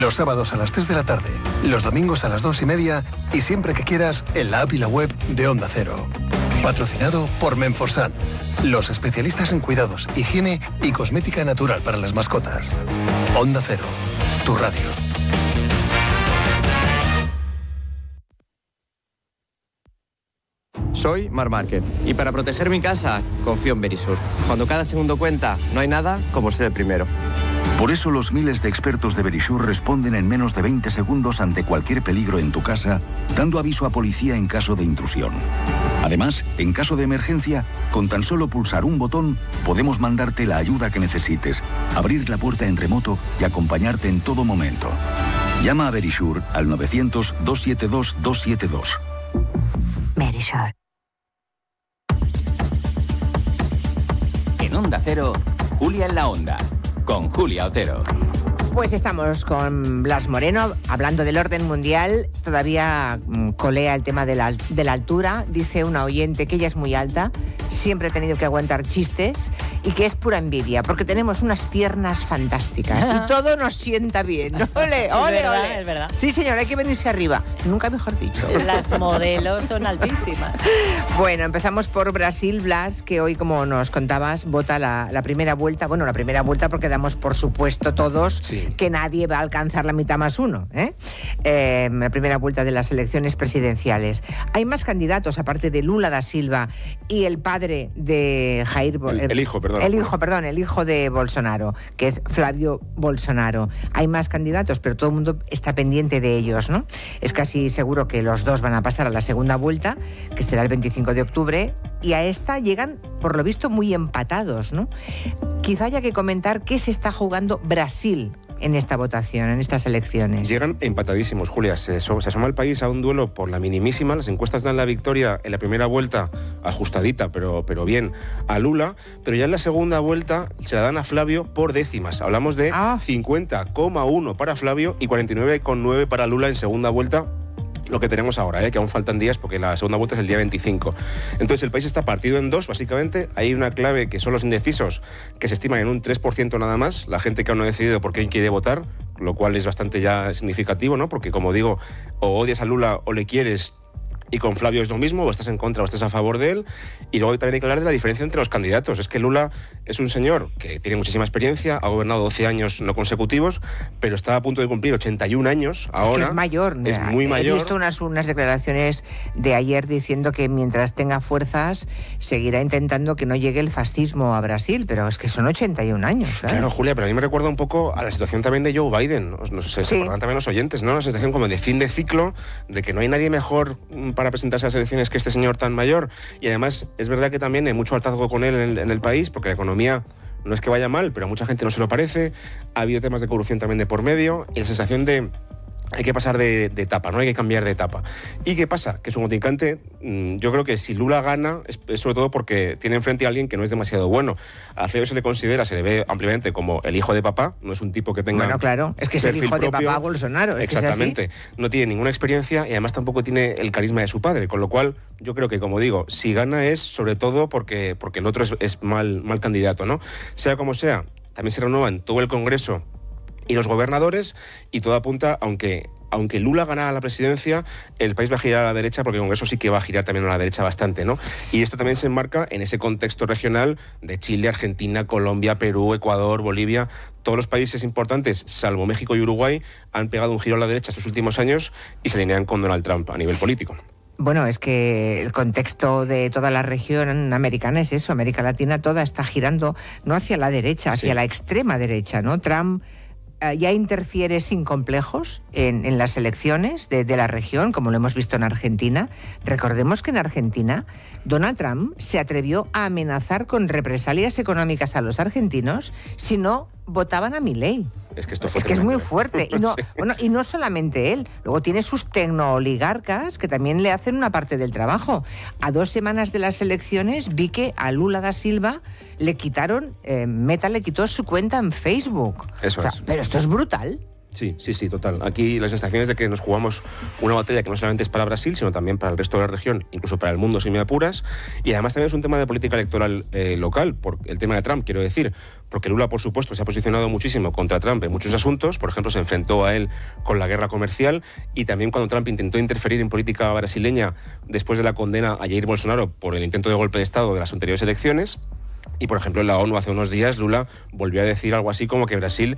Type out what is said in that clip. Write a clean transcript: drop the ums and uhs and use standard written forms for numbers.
Los sábados a las 3 de la tarde, los domingos a las 2:30 y siempre que quieras en la app y la web de Onda Cero. Patrocinado por Menforsan, los especialistas en cuidados, higiene y cosmética natural para las mascotas. Onda Cero, tu radio. Soy Marc Márquez y para proteger mi casa confío en Verisur. Cuando cada segundo cuenta, no hay nada como ser el primero. Por eso los miles de expertos de Verisur responden en menos de 20 segundos ante cualquier peligro en tu casa, dando aviso a policía en caso de intrusión. Además, en caso de emergencia, con tan solo pulsar un botón, podemos mandarte la ayuda que necesites, abrir la puerta en remoto y acompañarte en todo momento. Llama a Verisur al 900-272-272. Verisur. En Onda Cero, Julia en la Onda, con Julia Otero. Pues estamos con Blas Moreno hablando del orden mundial. Todavía colea el tema de la altura. Dice una oyente que ella es muy alta, siempre ha tenido que aguantar chistes y que es pura envidia porque tenemos unas piernas fantásticas y todo nos sienta bien. ¡Ole, ole, ole! Es verdad. Sí, señor, hay que venirse arriba. Nunca mejor dicho. Las modelos son altísimas. Bueno, empezamos por Brasil, Blas, que hoy, como nos contabas, vota la primera vuelta. Bueno, la primera vuelta porque damos por supuesto todos que nadie va a alcanzar la mitad más uno. La primera vuelta de las elecciones presidenciales. Hay más candidatos, aparte de Lula da Silva y el padre de Jair... El hijo de Bolsonaro, que es Flavio Bolsonaro. Hay más candidatos, pero todo el mundo está pendiente de ellos, ¿no? Es casi seguro que los dos van a pasar a la segunda vuelta, que será el 25 de octubre, y a esta llegan, por lo visto, muy empatados, ¿no? Quizá haya que comentar qué se está jugando Brasil en esta votación, en estas elecciones. Llegan empatadísimos, Julia. Se asoma el país a un duelo por la minimísima. Las encuestas dan la victoria en la primera vuelta, ajustadita, pero bien, a Lula. Pero ya en la segunda vuelta se la dan a Flavio por décimas. Hablamos de 50,1 para Flavio y 49,9 para Lula en segunda vuelta. Lo que tenemos ahora, que aún faltan días porque la segunda vuelta es el día 25. Entonces el país está partido en dos, básicamente. Hay una clave que son los indecisos, que se estiman en un 3% nada más, la gente que aún no ha decidido por quién quiere votar, lo cual es bastante ya significativo, ¿no? Porque, como digo, o odias a Lula o le quieres, y con Flavio es lo mismo, o estás en contra o estás a favor de él. Y luego también hay que hablar de la diferencia entre los candidatos. Es que Lula es un señor que tiene muchísima experiencia, ha gobernado 12 años no consecutivos, pero está a punto de cumplir 81 años ahora. Es que es mayor. Es muy mayor. He visto unas declaraciones de ayer diciendo que mientras tenga fuerzas seguirá intentando que no llegue el fascismo a Brasil, pero es que son 81 años. Claro, Julia, pero a mí me recuerda un poco a la situación también de Joe Biden. No sé, se acuerdan también los oyentes, ¿no? Una situación como de fin de ciclo, de que no hay nadie mejor para presentarse a las elecciones que este señor tan mayor. Y además es verdad que también hay mucho hartazgo con él en el país, porque la economía no es que vaya mal, pero a mucha gente no se lo parece. Ha habido temas de corrupción también de por medio y la sensación de hay que pasar de etapa, no hay que cambiar de etapa. ¿Y qué pasa? Que su contrincante, yo creo que si Lula gana es sobre todo porque tiene enfrente a alguien que no es demasiado bueno. A Flavio se le ve ampliamente como el hijo de papá, no es un tipo que tenga... Bueno, claro, es que es el hijo de papá Bolsonaro. Exactamente, no tiene ninguna experiencia y además tampoco tiene el carisma de su padre, con lo cual yo creo que, como digo, si gana es sobre todo porque el otro es mal candidato, ¿no? Sea como sea, también se renueva en todo el Congreso y los gobernadores, y todo apunta, aunque Lula gana la presidencia, el país va a girar a la derecha, porque el Congreso sí que va a girar también a la derecha bastante, ¿no? Y esto también se enmarca en ese contexto regional de Chile, Argentina, Colombia, Perú, Ecuador, Bolivia. Todos los países importantes, salvo México y Uruguay, han pegado un giro a la derecha estos últimos años y se alinean con Donald Trump a nivel político. Bueno, es que el contexto de toda la región americana es eso. América Latina toda está girando no hacia la derecha, hacia la extrema derecha, ¿no? Trump ya interfiere sin complejos en las elecciones de la región, como lo hemos visto en Argentina. Recordemos que en Argentina Donald Trump se atrevió a amenazar con represalias económicas a los argentinos si no votaban a Milei. Es que esto fue es muy fuerte. Y no, bueno, y no solamente él, luego tiene sus tecnooligarcas que también le hacen una parte del trabajo. A 2 semanas de las elecciones vi que a Lula da Silva le quitaron, Meta le quitó su cuenta en Facebook. Eso es. Pero esto es brutal. Sí, total. Aquí las sensaciones de que nos jugamos una batalla que no solamente es para Brasil, sino también para el resto de la región, incluso para el mundo, si me apuras. Y además también es un tema de política electoral local, por el tema de Trump, quiero decir, porque Lula, por supuesto, se ha posicionado muchísimo contra Trump en muchos asuntos. Por ejemplo, se enfrentó a él con la guerra comercial, y también cuando Trump intentó interferir en política brasileña después de la condena a Jair Bolsonaro por el intento de golpe de Estado de las anteriores elecciones. Y, por ejemplo, en la ONU hace unos días Lula volvió a decir algo así como que Brasil